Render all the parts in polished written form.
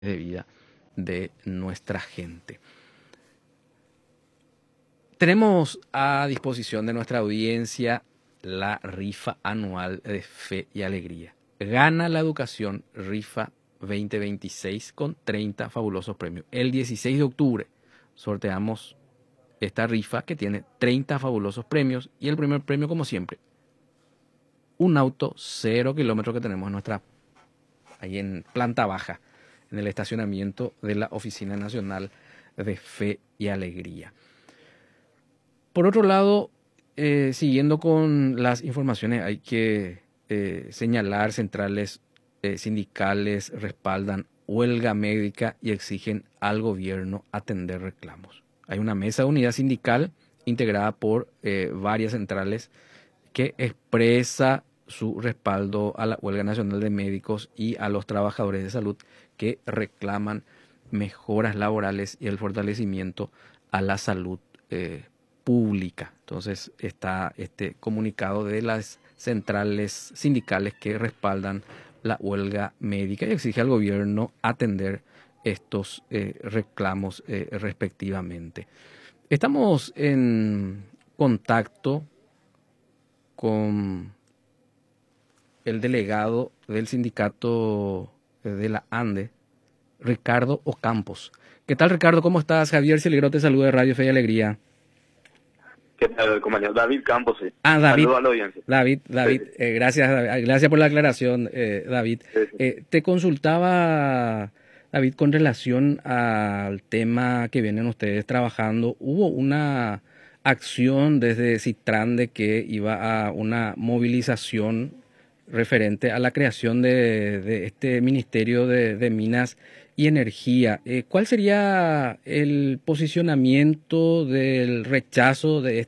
de vida de nuestra gente. Tenemos a disposición de nuestra audiencia la rifa anual de Fe y Alegría. Gana la educación rifa 2026 con 30 fabulosos premios. El 16 de octubre sorteamos esta rifa que tiene 30 fabulosos premios y el primer premio, como siempre, un auto 0 kilómetros que tenemos ahí en planta baja, en el estacionamiento de la Oficina Nacional de Fe y Alegría. Por otro lado, siguiendo con las informaciones, hay que señalar centrales sindicales respaldan huelga médica y exigen al gobierno atender reclamos. Hay una mesa de unidad sindical integrada por varias centrales que expresa su respaldo a la huelga nacional de médicos y a los trabajadores de salud que reclaman mejoras laborales y el fortalecimiento a la salud pública. Entonces está este comunicado de las centrales sindicales que respaldan la huelga médica y exige al gobierno atender estos reclamos respectivamente. Estamos en contacto con el delegado del sindicato de la ANDE, Ricardo Ocampos. ¿Qué tal, Ricardo? ¿Cómo estás? Javier Ciligró te saluda de Radio Fe y Alegría. ¿Qué tal, compañero? David Campos, sí. David. Saludos a la audiencia. David, Sí. Gracias por la aclaración, David. Sí. Te consultaba, David, con relación al tema que vienen ustedes trabajando. Hubo una acción desde Citrande que iba a una movilización referente a la creación de este Ministerio de Minas y Energía. ¿Cuál sería el posicionamiento del rechazo de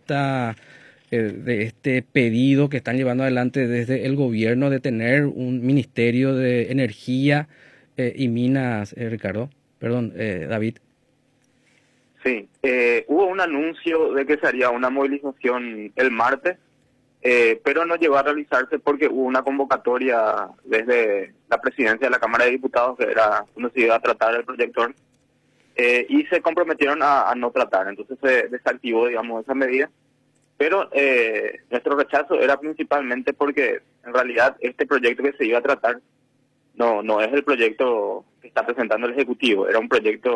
este pedido que están llevando adelante desde el gobierno de tener un Ministerio de Energía y Minas, Ricardo? Perdón, David. Sí, hubo un anuncio de que se haría una movilización el martes, pero no llegó a realizarse porque hubo una convocatoria desde la presidencia de la Cámara de Diputados, que era donde se iba a tratar el proyecto, y se comprometieron a no tratar. Entonces se desactivó, digamos, esa medida. Pero nuestro rechazo era principalmente porque en realidad este proyecto que se iba a tratar no es el proyecto que está presentando el Ejecutivo, era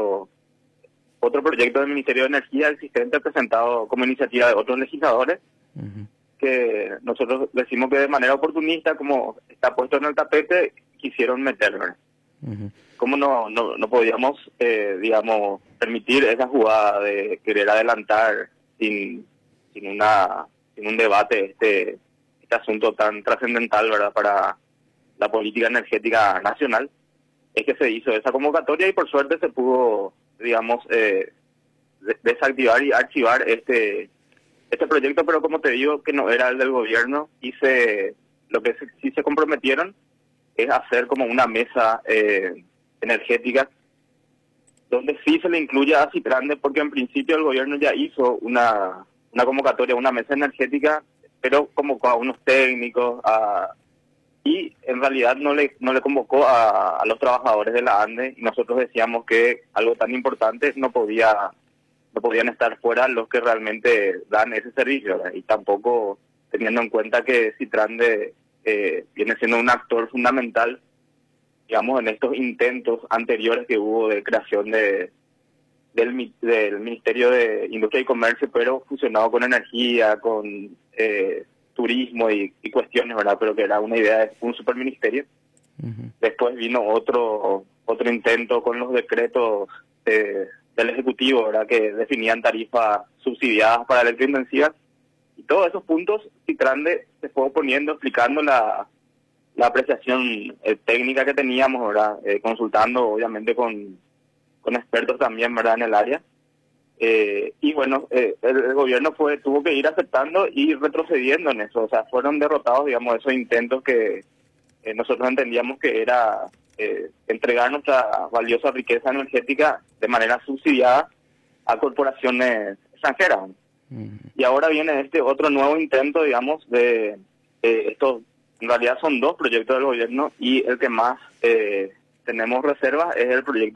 otro proyecto del Ministerio de Energía existente presentado como iniciativa de otros legisladores, que nosotros decimos que de manera oportunista, como está puesto en el tapete, quisieron meterlo. Como no podíamos, digamos, permitir esa jugada de querer adelantar sin un debate este asunto tan trascendental, ¿verdad?, para la política energética nacional, es que se hizo esa convocatoria y por suerte se pudo, digamos, desactivar y archivar este proyecto, pero como te digo, que no era el del gobierno, y lo que sí se comprometieron es hacer como una mesa energética donde sí se le incluya a Citrande, porque en principio el gobierno ya hizo una convocatoria, una mesa energética, pero convocó a unos técnicos, y en realidad no le convocó a los trabajadores de la ANDE, y nosotros decíamos que algo tan importante no podían estar fuera los que realmente dan ese servicio, ¿verdad? Y tampoco teniendo en cuenta que Citrande viene siendo un actor fundamental, digamos, en estos intentos anteriores que hubo de creación del Ministerio de Industria y Comercio, pero fusionado con energía, con turismo y cuestiones, ¿verdad? Pero que era una idea de un superministerio. Después vino otro intento con los decretos del Ejecutivo, ¿verdad?, que definían tarifas subsidiadas para electrointensivas, y todos esos puntos Citrande se fue oponiendo, explicando la apreciación técnica que teníamos, ¿verdad?, consultando obviamente con expertos también, ¿verdad?, en el área, y bueno, el gobierno tuvo que ir aceptando y retrocediendo en eso. O sea, fueron derrotados, digamos, esos intentos que nosotros entendíamos que era entregar nuestra valiosa riqueza energética de manera subsidiada a corporaciones extranjeras. Y ahora viene este otro nuevo intento, digamos, de estos, en realidad son dos proyectos del gobierno, y el que más tenemos reservas es el proyecto